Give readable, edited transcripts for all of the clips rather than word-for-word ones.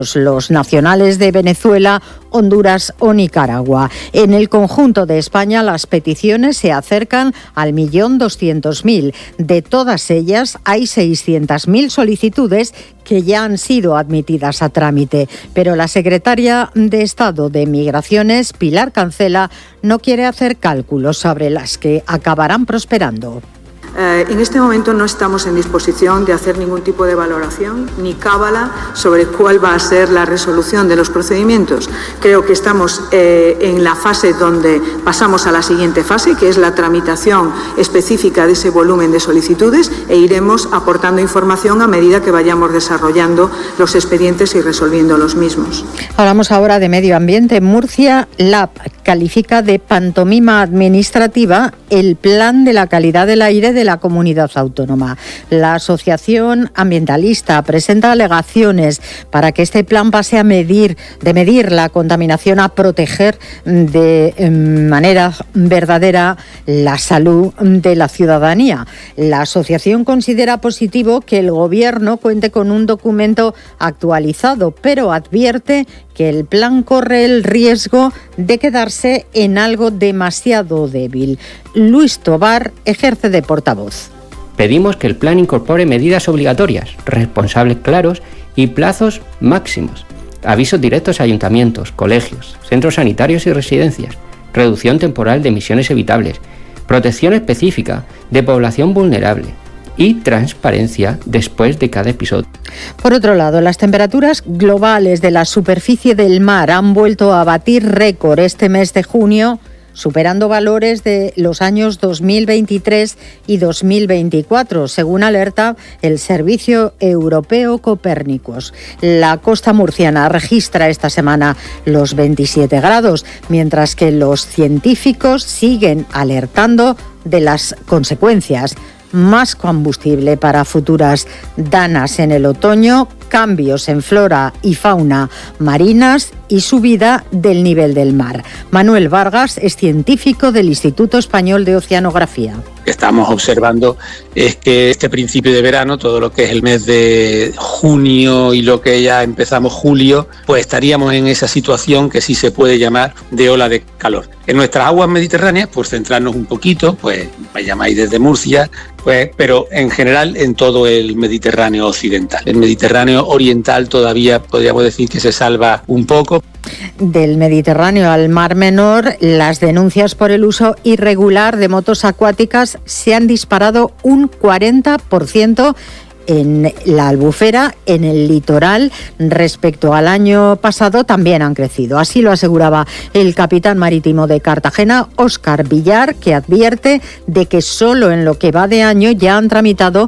los nacionales de Venezuela, Honduras o Nicaragua. En el conjunto de España, las peticiones se acercan al 1.200.000. De todas ellas, hay 600.000 solicitudes que ya han sido admitidas a trámite. Pero la secretaria de Estado de Migraciones, Pilar Cancela, no quiere hacer cálculos sobre las que acabarán prosperando. En este momento no estamos en disposición de hacer ningún tipo de valoración ni cábala sobre cuál va a ser la resolución de los procedimientos. Creo que estamos en la fase donde pasamos a la siguiente fase, que es la tramitación específica de ese volumen de solicitudes, e iremos aportando información a medida que vayamos desarrollando los expedientes y resolviendo los mismos. Hablamos ahora de medio ambiente. Murcia Lab califica de pantomima administrativa el plan de la calidad del aire de la comunidad autónoma. La Asociación Ambientalista presenta alegaciones para que este plan pase a medir la contaminación a proteger de manera verdadera la salud de la ciudadanía. La asociación considera positivo que el Gobierno cuente con un documento actualizado, pero advierte que el plan corre el riesgo de quedarse en algo demasiado débil. Luis Tobar ejerce de portavoz. Pedimos que el plan incorpore medidas obligatorias, responsables claros y plazos máximos. Avisos directos a ayuntamientos, colegios, centros sanitarios y residencias. Reducción temporal de emisiones evitables. Protección específica de población vulnerable. Y transparencia después de cada episodio. Por otro lado, las temperaturas globales de la superficie del mar han vuelto a batir récord este mes de junio, superando valores de los años 2023 y 2024, según alerta el Servicio Europeo Copérnicos. La costa murciana registra esta semana los 27 grados, mientras que los científicos siguen alertando de las consecuencias. Más combustible para futuras danas en el otoño, cambios en flora y fauna marinas y subida del nivel del mar. Manuel Vargas es científico del Instituto Español de Oceanografía. Lo que estamos observando es que este principio de verano, todo lo que es el mes de junio y lo que ya empezamos julio, pues estaríamos en esa situación que sí se puede llamar de ola de calor. En nuestras aguas mediterráneas, por centrarnos un poquito, pues me llamáis desde Murcia, pues, pero en general en todo el Mediterráneo occidental. El Mediterráneo oriental todavía podríamos decir que se salva un poco. Del Mediterráneo al Mar Menor, las denuncias por el uso irregular de motos acuáticas se han disparado un 40% en la Albufera, en el litoral, respecto al año pasado también han crecido. Así lo aseguraba el capitán marítimo de Cartagena, Óscar Villar, que advierte de que solo en lo que va de año ya han tramitado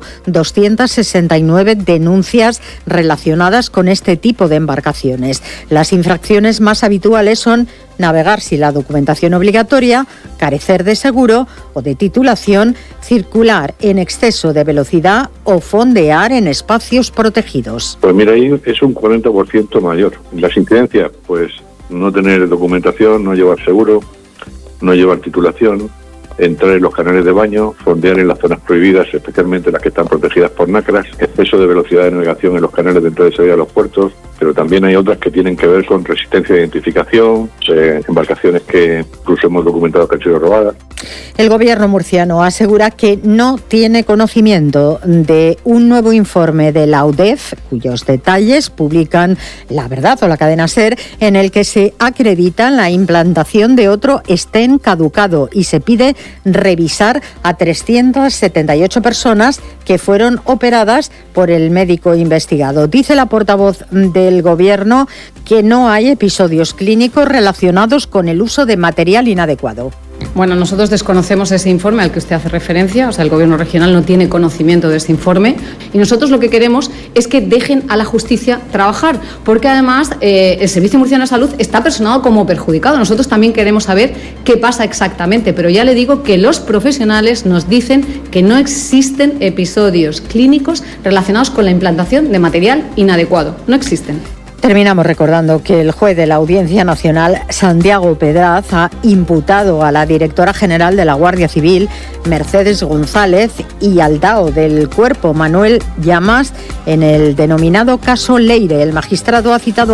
269 denuncias relacionadas con este tipo de embarcaciones. Las infracciones más habituales son navegar sin la documentación obligatoria, carecer de seguro o de titulación, circular en exceso de velocidad o fondear en espacios protegidos. Pues mira, ahí es un 40% mayor. Las incidencias, pues no tener documentación, no llevar seguro, no llevar titulación, entrar en los canales de baño, fondear en las zonas prohibidas, especialmente las que están protegidas por NACRAS, exceso de velocidad de navegación en los canales de entrada y salida de los puertos, pero también hay otras que tienen que ver con resistencia de identificación, embarcaciones que incluso hemos documentado que han sido robadas. El gobierno murciano asegura que no tiene conocimiento de un nuevo informe de la UDEF, cuyos detalles publican La Verdad o la cadena SER, en el que se acredita la implantación de otro estén caducado y se pide revisar a 378 personas que fueron operadas por el médico investigado. Dice la portavoz del gobierno que no hay episodios clínicos relacionados con el uso de material inadecuado. Bueno, nosotros desconocemos ese informe al que usted hace referencia, o sea, el Gobierno regional no tiene conocimiento de este informe y nosotros lo que queremos es que dejen a la justicia trabajar, porque además el Servicio Murciano de Salud está personado como perjudicado. Nosotros también queremos saber qué pasa exactamente, pero ya le digo que los profesionales nos dicen que no existen episodios clínicos relacionados con la implantación de material inadecuado. No existen. Terminamos recordando que el juez de la Audiencia Nacional, Santiago Pedraz, ha imputado a la directora general de la Guardia Civil, Mercedes González, y al DAO del Cuerpo, Manuel Llamas, en el denominado caso Leire. El magistrado ha citado